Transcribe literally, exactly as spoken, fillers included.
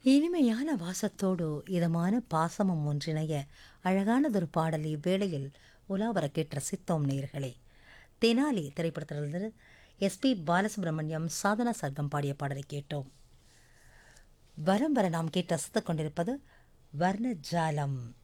இனிமையான வாசத்தோடு இதமான பாசமும் ஒன்றிணைய அழகானதொரு பாடல் இவ்வேளையில் உலாவர கேட்டு ரசித்தோம் நேயர்களே. தெனாலி திரைப்படத்திலிருந்து எஸ்பி பாலசுப்ரமணியம் சாதனா சர்க்கம் பாடிய பாடலை கேட்டோம். வரம் வர நாம் கேட்டு ரசித்துக் கொண்டிருப்பது வர்ணஜாலம்.